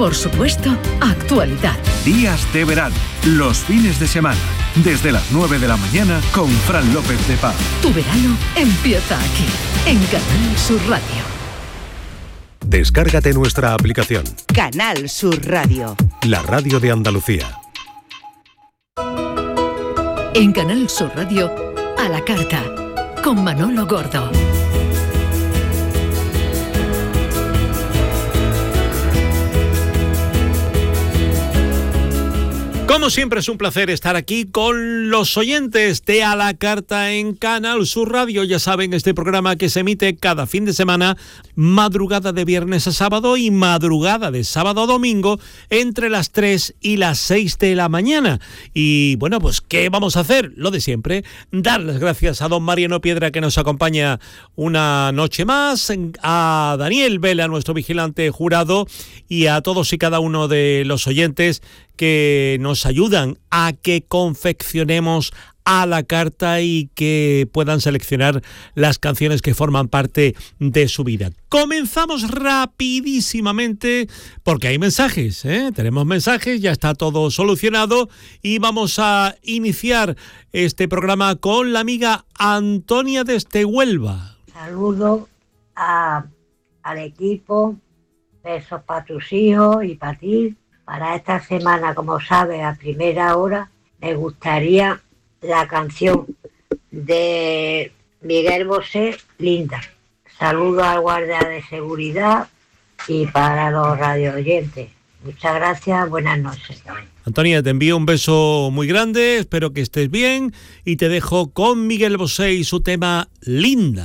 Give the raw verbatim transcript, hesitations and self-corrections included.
por supuesto, actualidad. Días de verano, los fines de semana, desde las nueve de la mañana con Fran López de Paz. Tu verano empieza aquí, en Canal Sur Radio. Descárgate nuestra aplicación. Canal Sur Radio. La radio de Andalucía. En Canal Sur Radio, a la carta, con Manolo Gordo. Como siempre es un placer estar aquí con los oyentes de A la Carta en Canal Sur Radio. Ya saben, este programa que se emite cada fin de semana, madrugada de viernes a sábado y madrugada de sábado a domingo, entre las tres y las seis de la mañana. Y bueno, pues ¿qué vamos a hacer? Lo de siempre, dar las gracias a don Mariano Piedra, que nos acompaña una noche más, a Daniel Vela, nuestro vigilante jurado, y a todos y cada uno de los oyentes que nos ayudan a que confeccionemos a la carta y que puedan seleccionar las canciones que forman parte de su vida. Comenzamos rapidísimamente porque hay mensajes, ¿eh? Tenemos mensajes, ya está todo solucionado y vamos a iniciar este programa con la amiga Antonia desde Huelva. Saludos a, al equipo, besos para tus hijos y para ti. Para esta semana, como sabes, a primera hora, me gustaría la canción de Miguel Bosé, Linda. Saludos al guardia de seguridad y para los radio oyentes. Muchas gracias, buenas noches. Antonia, te envío un beso muy grande, espero que estés bien y te dejo con Miguel Bosé y su tema Linda.